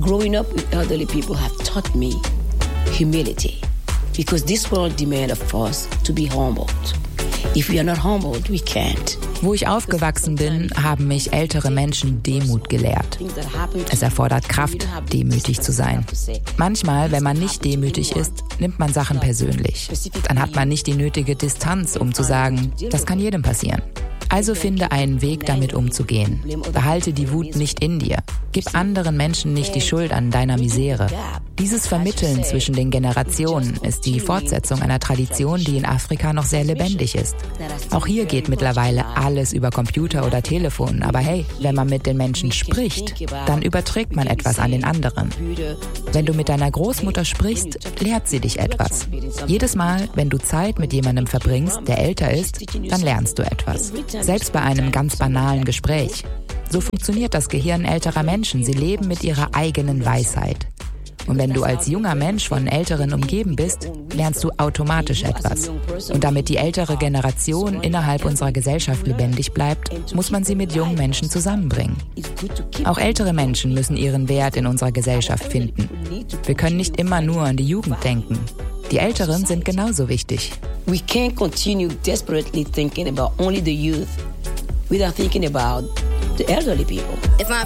Growing up with elderly people have taught me humility, because this world demands of us to be humbled. If we are not humbled, we can't. Wo ich aufgewachsen bin, haben mich ältere Menschen Demut gelehrt. Es erfordert Kraft, demütig zu sein. Manchmal, wenn man nicht demütig ist, nimmt man Sachen persönlich. Dann hat man nicht die nötige Distanz, um zu sagen, das kann jedem passieren. Also finde einen Weg, damit umzugehen. Behalte die Wut nicht in dir. Gib anderen Menschen nicht die Schuld an deiner Misere. Dieses Vermitteln zwischen den Generationen ist die Fortsetzung einer Tradition, die in Afrika noch sehr lebendig ist. Auch hier geht mittlerweile alles über Computer oder Telefon. Aber hey, wenn man mit den Menschen spricht, dann überträgt man etwas an den anderen. Wenn du mit deiner Großmutter sprichst, lehrt sie dich etwas. Jedes Mal, wenn du Zeit mit jemandem verbringst, der älter ist, dann lernst du etwas. Selbst bei einem ganz banalen Gespräch. So funktioniert das Gehirn älterer Menschen. Sie leben mit ihrer eigenen Weisheit. Und wenn du als junger Mensch von Älteren umgeben bist, lernst du automatisch etwas. Und damit die ältere Generation innerhalb unserer Gesellschaft lebendig bleibt, muss man sie mit jungen Menschen zusammenbringen. Auch ältere Menschen müssen ihren Wert in unserer Gesellschaft finden. Wir können nicht immer nur an die Jugend denken. Die Älteren sind genauso wichtig. We can't continue desperately thinking about only the youth without thinking about the elderly people.